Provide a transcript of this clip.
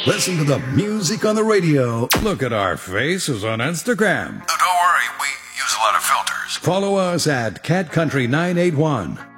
Listen to the music on the radio. Look at our faces on Instagram. Don't worry, we use a lot of filters. Follow us at Cat Country 981.